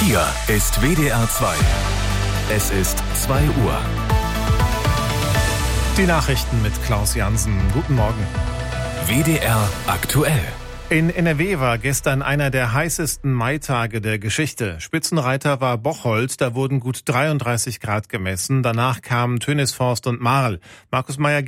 Hier ist WDR 2. Es ist 2 Uhr. Die Nachrichten mit Klaus Jansen. Guten Morgen. WDR aktuell. In NRW war gestern einer der heißesten Maitage der Geschichte. Spitzenreiter war Bocholt, da wurden gut 33 Grad gemessen. Danach kamen Tönisforst und Marl. Markus Meyer